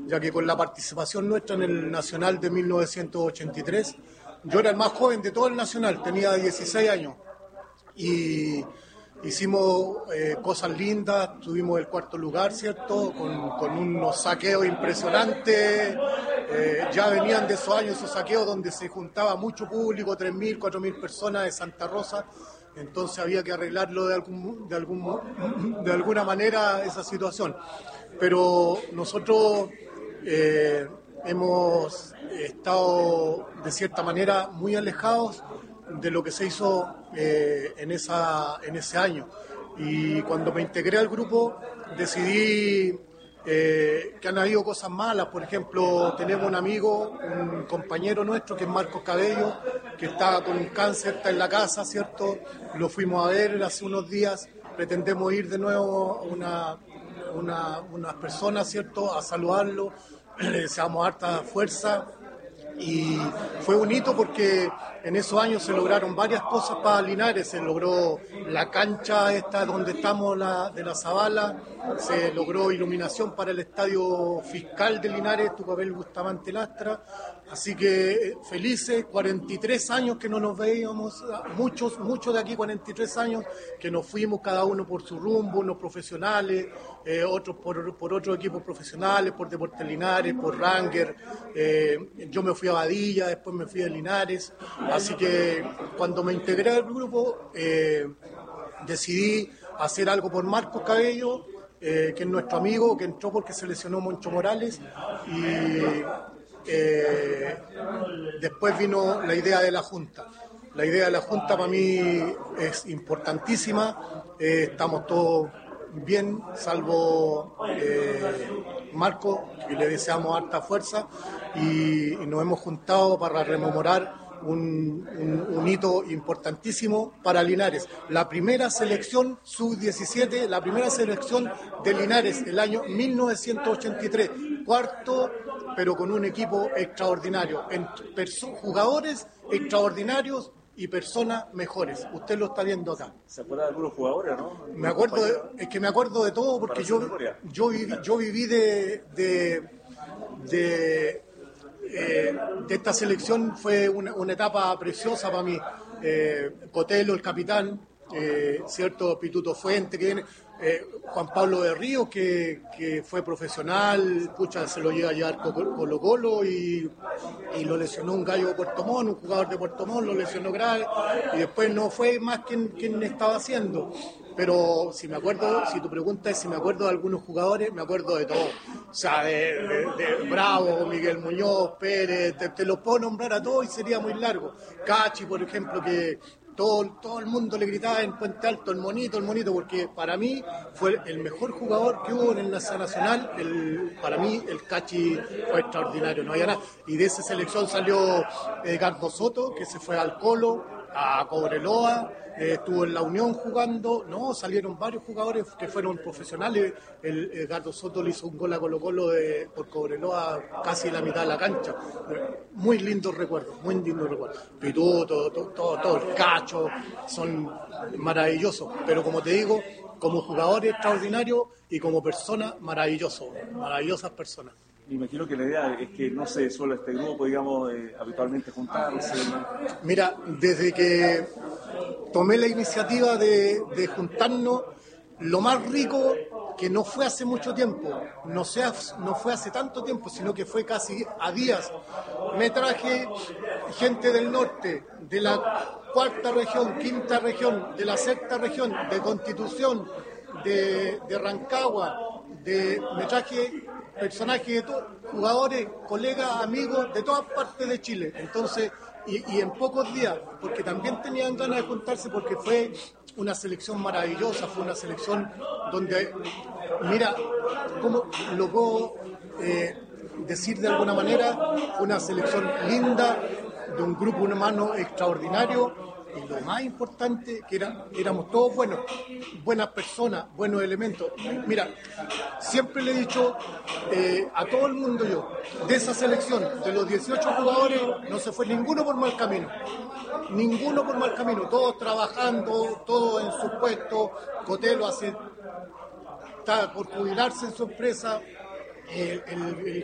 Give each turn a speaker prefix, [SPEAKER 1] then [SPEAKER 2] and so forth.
[SPEAKER 1] ya que con la participación nuestra en el Nacional de 1983, yo era el más joven de todo el Nacional, tenía 16 años, y hicimos cosas lindas, tuvimos el cuarto lugar, ¿cierto? Con unos saqueos impresionantes, ya venían de esos años esos saqueos donde se juntaba mucho público, 3.000, 4.000 personas de Santa Rosa, entonces había que arreglarlo de alguna manera esa situación. Pero nosotros hemos estado de cierta manera muy alejados de lo que se hizo en ese año. Y cuando me integré al grupo decidí que han habido cosas malas. Por ejemplo, tenemos un amigo, un compañero nuestro que es Marcos Cabello, que está con un cáncer, está en la casa, ¿cierto? Lo fuimos a ver hace unos días, pretendemos ir de nuevo a unas personas, ¿cierto?, a saludarlo, le deseamos harta fuerza. Y fue un hito porque en esos años se lograron varias cosas para Linares. Se logró la cancha esta donde estamos, de la Zabala, se logró iluminación para el estadio fiscal de Linares, Tucapel Bustamante Lastra. Así que felices, 43 años que no nos veíamos, muchos de aquí 43 años que nos fuimos cada uno por su rumbo, unos profesionales, otros por otros equipos profesionales, por Deportes Linares, por Ranger, yo me fui a Badilla, después me fui a Linares, así que cuando me integré al grupo decidí hacer algo por Marcos Cabello, que es nuestro amigo, que entró porque se lesionó Moncho Morales, y después vino la idea de la Junta. La idea de la Junta para mí es importantísima, estamos todos bien, salvo Marco, que le deseamos harta fuerza, y nos hemos juntado para rememorar un hito importantísimo para Linares. La primera selección sub-17, la primera selección de Linares, el año 1983, cuarto, pero con un equipo extraordinario, jugadores extraordinarios y personas mejores. Usted lo está viendo acá.
[SPEAKER 2] ¿Se acuerda de algunos jugadores, no?
[SPEAKER 1] Me acuerdo de todo porque yo viví de esta selección, fue una etapa preciosa para mí. Cotelo, el capitán, cierto, Pituto Fuente, que viene, Juan Pablo de Ríos, que fue profesional, se lo llega a llevar Colo Colo y lo lesionó un gallo de Puerto Montt, un jugador de Puerto Montt, lo lesionó grave, y después no fue más quien estaba haciendo. Pero si tu pregunta es si me acuerdo de algunos jugadores, me acuerdo de todos. O sea, de Bravo, Miguel Muñoz, Pérez, te los puedo nombrar a todos y sería muy largo. Cachi, por ejemplo, que todo el mundo le gritaba en Puente Alto, el monito, porque para mí fue el mejor jugador que hubo en el Nacional. Para mí el Cachi fue extraordinario, no había nada. Y de esa selección salió Edgardo Soto, que se fue al Colo, a Cobreloa, estuvo en la Unión jugando, salieron varios jugadores que fueron profesionales. El Edgardo Soto le hizo un gol a Colo Colo por Cobreloa, casi la mitad de la cancha. Muy lindos recuerdos. Pituto, todo el Cacho, son maravillosos, pero como te digo, como jugadores extraordinarios y como personas maravillosas personas.
[SPEAKER 2] Me imagino que la idea es que no se suele este grupo, digamos, habitualmente juntarse, ¿no?
[SPEAKER 1] Mira, desde que tomé la iniciativa de juntarnos, lo más rico, que no fue hace mucho tiempo, no fue hace tanto tiempo, sino que fue casi a días, me traje gente del norte, de la cuarta región, quinta región, de la sexta región, de Constitución, de Rancagua, me traje personajes, jugadores, colegas, amigos de todas partes de Chile. Entonces, y en pocos días, porque también tenían ganas de juntarse, porque fue una selección maravillosa, fue una selección donde, mira, ¿cómo lo puedo decir de alguna manera? Fue una selección linda, de un grupo humano extraordinario. Y lo más importante, que éramos todos buenas personas, buenos elementos. Mira, siempre le he dicho a todo el mundo de esa selección, de los 18 jugadores, no se fue ninguno por mal camino. Todos trabajando, todos en su puesto. Cotelo está por jubilarse en su empresa. El